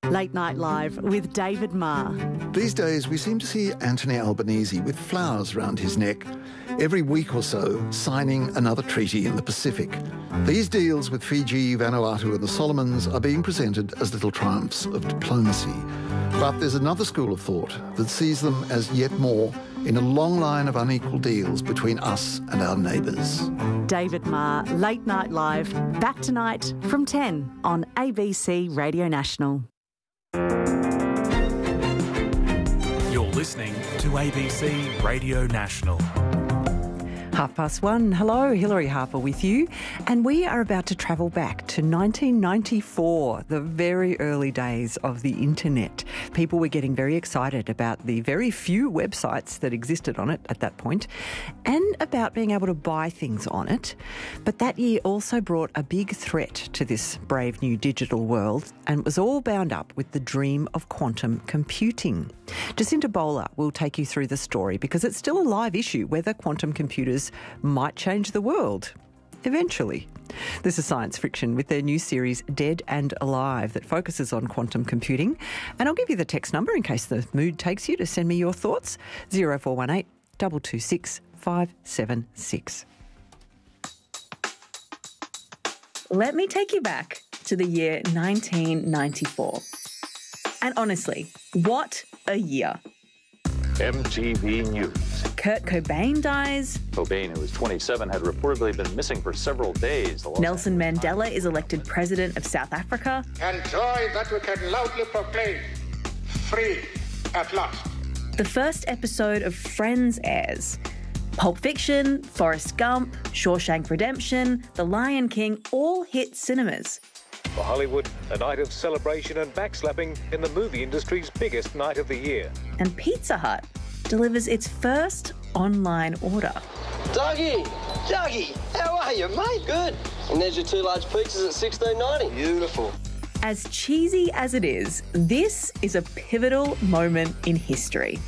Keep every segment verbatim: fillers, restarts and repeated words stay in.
Late Night Live with David Marr. These days we seem to see Anthony Albanese with flowers round his neck, every week or so signing another treaty in the Pacific. These deals with Fiji, Vanuatu and the Solomons are being presented as little triumphs of diplomacy. But there's another school of thought that sees them as yet more in a long line of unequal deals between us and our neighbours. David Marr, Late Night Live, back tonight from ten on A B C Radio National. You're listening to A B C Radio National. Half past one. Hello, Hilary Harper with you. And we are about to travel back to nineteen ninety-four, the very early days of the internet. People were getting very excited about the very few websites that existed on it at that point and about being able to buy things on it. But that year also brought a big threat to this brave new digital world, and it was all bound up with the dream of quantum computing. Jacinta Bowler will take you through the story because it's still a live issue whether quantum computers might change the world. Eventually. This is Science Friction with their new series Dead and Alive that focuses on quantum computing. And I'll give you the text number in case the mood takes you to send me your thoughts. zero four one eight, two two six, five seven six. Let me take you back to the year nineteen ninety-four. And honestly, what a year. M T V News. Kurt Cobain dies. Cobain, who was twenty-seven, had reportedly been missing for several days. Nelson Mandela is elected president of South Africa. And joy that we can loudly proclaim, free at last. The first episode of Friends airs. Pulp Fiction, Forrest Gump, Shawshank Redemption, The Lion King all hit cinemas. For Hollywood, a night of celebration and backslapping in the movie industry's biggest night of the year. And Pizza Hut delivers its first online order. Dougie, Dougie, how are you, mate? Good. And there's your two large pizzas at sixteen ninety. Beautiful. As cheesy as it is, this is a pivotal moment in history.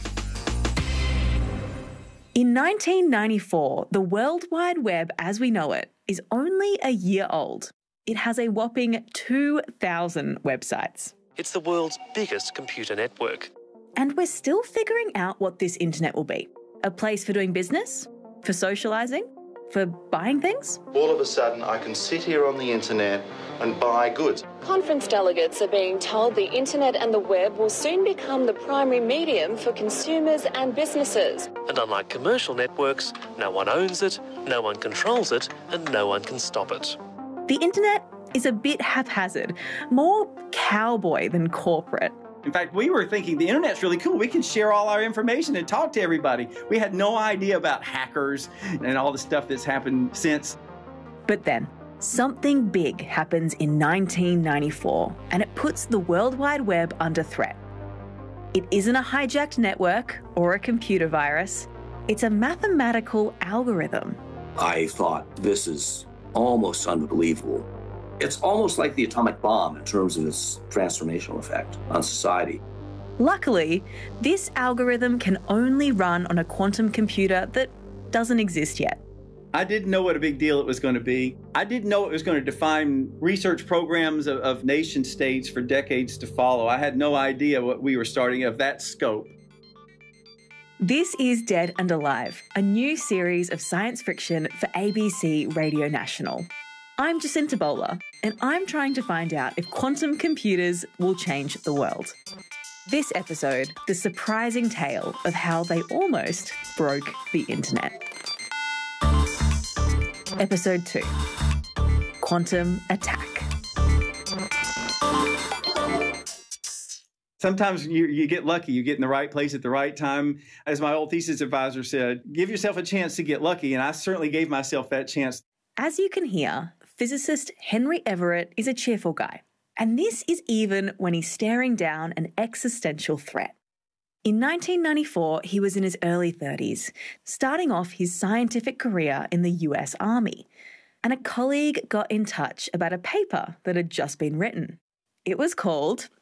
In nineteen ninety-four, the World Wide Web as we know it is only a year old. It has a whopping two thousand websites. It's the world's biggest computer network. And we're still figuring out what this internet will be. A place for doing business? For socialising? For buying things? All of a sudden, I can sit here on the internet and buy goods. Conference delegates are being told the internet and the web will soon become the primary medium for consumers and businesses. And unlike commercial networks, no one owns it, no one controls it, and no one can stop it. The internet is a bit haphazard, more cowboy than corporate. In fact, we were thinking the internet's really cool. We can share all our information and talk to everybody. We had no idea about hackers and all the stuff that's happened since. But then, something big happens in nineteen ninety-four, and it puts the World Wide Web under threat. It isn't a hijacked network or a computer virus. It's a mathematical algorithm. I thought, this is almost unbelievable. It's almost like the atomic bomb in terms of its transformational effect on society. Luckily, this algorithm can only run on a quantum computer that doesn't exist yet. I didn't know what a big deal it was going to be. I didn't know it was going to define research programs of, of nation states for decades to follow. I had no idea what we were starting of that scope. This is Dead and Alive, a new series of science fiction for A B C Radio National. I'm Jacinta Bowler, and I'm trying to find out if quantum computers will change the world. This episode, the surprising tale of how they almost broke the internet. Episode two, Quantum Attack. Sometimes you, you get lucky, you get in the right place at the right time. As my old thesis advisor said, give yourself a chance to get lucky, and I certainly gave myself that chance. As you can hear, physicist Henry Everett is a cheerful guy, and this is even when he's staring down an existential threat. In nineteen ninety-four, he was in his early thirties, starting off his scientific career in the U S Army, and a colleague got in touch about a paper that had just been written. It was called